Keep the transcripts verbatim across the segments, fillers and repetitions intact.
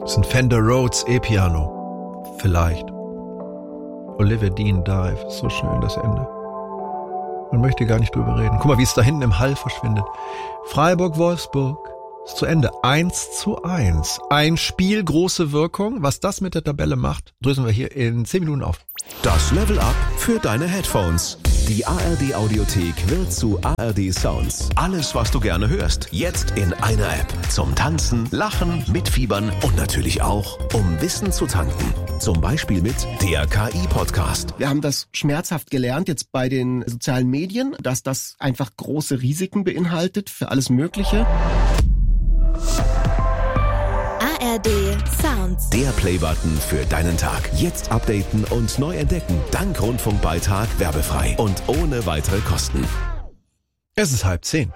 Das ist ein Fender Rhodes E-Piano. Vielleicht. Olivia Dean Dive. Ist so schön, das Ende. Man möchte gar nicht drüber reden. Guck mal, wie es da hinten im Hall verschwindet. Freiburg-Wolfsburg ist zu Ende. eins zu eins. Ein Spiel, große Wirkung. Was das mit der Tabelle macht, drösen wir hier in zehn Minuten auf. Das Level Up für deine Headphones. Die A R D Audiothek wird zu A R D Sounds. Alles, was du gerne hörst, jetzt in einer App. Zum Tanzen, Lachen, Mitfiebern und natürlich auch, um Wissen zu tanken. Zum Beispiel mit der K I-Podcast. Wir haben das schmerzhaft gelernt jetzt bei den sozialen Medien, dass das einfach große Risiken beinhaltet für alles Mögliche. A R D Sounds. Der Playbutton für deinen Tag. Jetzt updaten und neu entdecken. Dank Rundfunkbeitrag werbefrei und ohne weitere Kosten. Es ist halb zehn.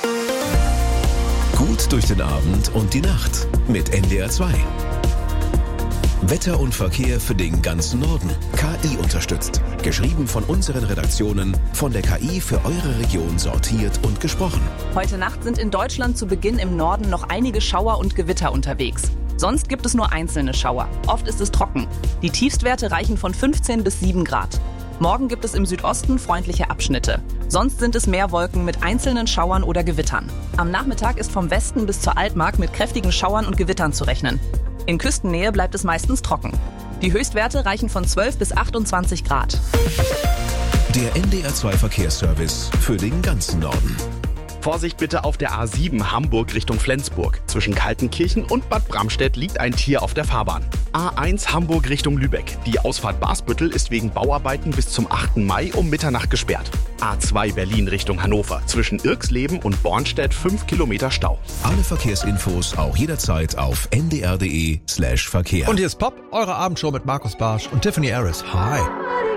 Gut durch den Abend und die Nacht mit N D R zwei. Wetter und Verkehr für den ganzen Norden. K I unterstützt. Geschrieben von unseren Redaktionen, von der K I für eure Region sortiert und gesprochen. Heute Nacht sind in Deutschland zu Beginn im Norden noch einige Schauer und Gewitter unterwegs. Sonst gibt es nur einzelne Schauer. Oft ist es trocken. Die Tiefstwerte reichen von fünfzehn bis sieben Grad. Morgen gibt es im Südosten freundliche Abschnitte. Sonst sind es mehr Wolken mit einzelnen Schauern oder Gewittern. Am Nachmittag ist vom Westen bis zur Altmark mit kräftigen Schauern und Gewittern zu rechnen. In Küstennähe bleibt es meistens trocken. Die Höchstwerte reichen von zwölf bis achtundzwanzig Grad. Der N D R zwei Verkehrsservice für den ganzen Norden. Vorsicht bitte auf der A sieben Hamburg Richtung Flensburg. Zwischen Kaltenkirchen und Bad Bramstedt liegt ein Tier auf der Fahrbahn. A eins Hamburg Richtung Lübeck. Die Ausfahrt Basbüttel ist wegen Bauarbeiten bis zum achten Mai um Mitternacht gesperrt. A zwei Berlin Richtung Hannover. Zwischen Irksleben und Bornstedt fünf Kilometer Stau. Alle Verkehrsinfos auch jederzeit auf n d r punkt d e slash Verkehr. Und hier ist Pop, eure Abendshow mit Markus Barsch und Tiffany Harris. Hi.